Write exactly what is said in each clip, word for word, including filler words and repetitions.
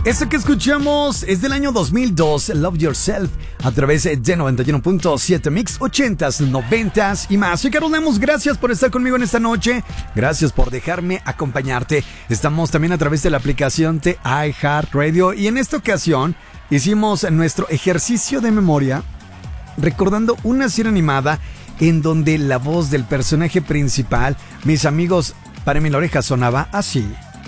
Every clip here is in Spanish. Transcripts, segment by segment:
Este que escuchamos es del año dos mil dos, Love Yourself, a través de noventa y uno punto siete Mix, ochentas, noventas y más. Soy Carlos Lemos, gracias por estar conmigo en esta noche, gracias por dejarme acompañarte. Estamos también a través de la aplicación de iHeartRadio y en esta ocasión hicimos nuestro ejercicio de memoria recordando una serie animada en donde la voz del personaje principal, mis amigos, para mí la oreja sonaba así.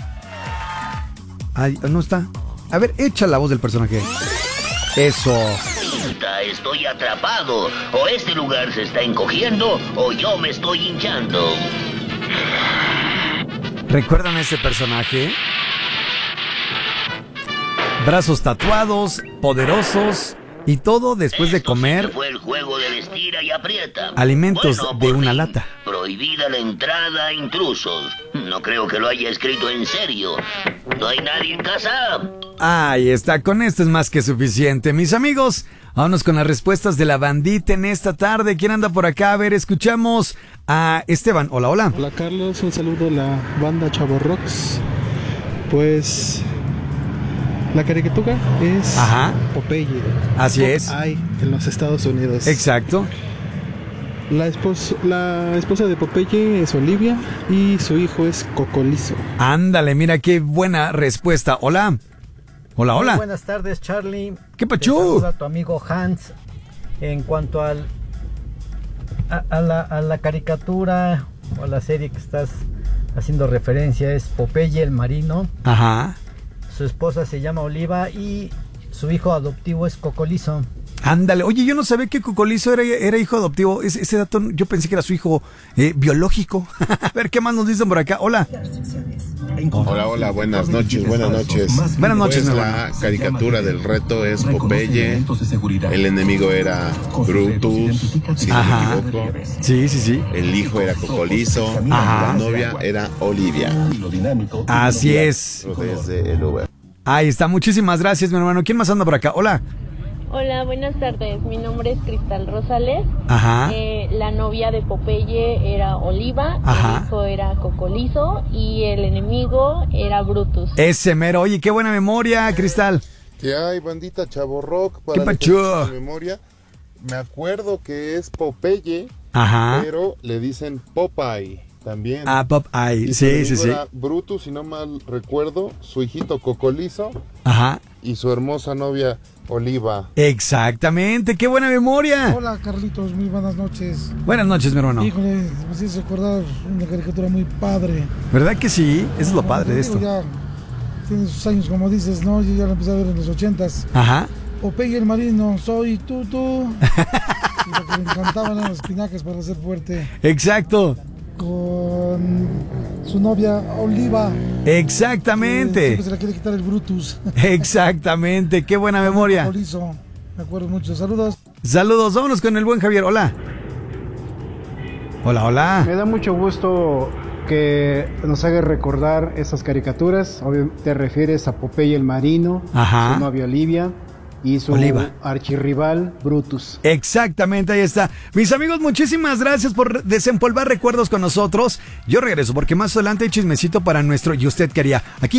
Ay, no está. A ver, echa la voz del personaje. Eso. Estoy atrapado. O este lugar se está encogiendo o yo me estoy hinchando. ¿Recuerdan a ese personaje? Brazos tatuados, poderosos y todo después de comer fue el juego del estira y aprieta. alimentos Bueno, de una fin, lata. Prohibida la entrada a intrusos. No creo que lo haya escrito en serio. ¿No hay nadie en casa? Ahí está, con esto es más que suficiente. Mis amigos, vámonos con las respuestas de la bandita en esta tarde. ¿Quién anda por acá? A ver, escuchamos a Esteban. Hola, hola. Hola Carlos, un saludo a la banda Chavo Rocks. Pues la caricatura es Ajá. Popeye. Así es. Popeye en los Estados Unidos. Exacto. La, espos la esposa de Popeye es Olivia y su hijo es Cocolizo. Ándale, mira qué buena respuesta. Hola. Hola, hola. Muy buenas tardes, Charlie. ¿Qué Te pachú? saluda tu amigo Hans. En cuanto al a, a, la, a la caricatura o a la serie que estás haciendo referencia, es Popeye el Marino. Ajá. Su esposa se llama Oliva y su hijo adoptivo es Cocolizo. Ándale, oye, yo no sabía que Cocolizo era, era hijo adoptivo. Ese, ese dato yo pensé que era su hijo eh, biológico. A ver, ¿qué más nos dicen por acá? Hola. Hola, hola, buenas noches, buenas noches. Buenas noches, pues mi la hermano. caricatura del reto es Popeye. El enemigo era Brutus, si Ajá. no me equivoco. Sí, sí, sí. El hijo era Cocolizo. Ajá. La novia era Olivia. Así es. Desde el Uber. Ahí está, muchísimas gracias, mi hermano. ¿Quién más anda por acá? Hola. Hola, buenas tardes. Mi nombre es Cristal Rosales. Ajá. Eh, la novia de Popeye era Oliva, Ajá. el hijo era Cocolizo y el enemigo era Brutus. Ese mero. Oye, qué buena memoria, Cristal. Que hay, bandita Chavo Rock, ¿Qué para el pacho? ejercicio de memoria. Me acuerdo que es Popeye, Ajá. pero le dicen Popeye también. Ah, Pop Eye. Y su Sí, sí, enemigo sí. era Brutus, si no mal recuerdo, su hijito Cocolizo Ajá. y su hermosa novia Oliva. Exactamente, qué buena memoria. Hola Carlitos, muy buenas noches. Buenas noches, mi hermano. Híjole, me hiciste recordar una caricatura muy padre. ¿Verdad que sí? Eso es lo padre de Digo, esto. Ya tiene sus años, como dices, ¿no? Yo ya la empecé a ver en los ochentas. Ajá. Popeye el Marino, soy tú, tú. Y lo que me encantaban eran las espinacas para ser fuerte. Exacto. Con su novia Oliva. que Exactamente. Siempre se la quiere quitar el Brutus. Exactamente, qué buena memoria. Cocolizo, me acuerdo mucho. Saludos. Saludos, vámonos con el buen Javier. Hola. Hola, hola. Me da mucho gusto que nos haga recordar esas caricaturas. Obviamente te refieres a Popeye el Marino, Ajá. su novia Olivia y su Oliva. archirrival Brutus. Exactamente, ahí está. Mis amigos, muchísimas gracias por desempolvar recuerdos con nosotros. Yo regreso porque más adelante hay chismecito para nuestro Y Usted Quería. Aquí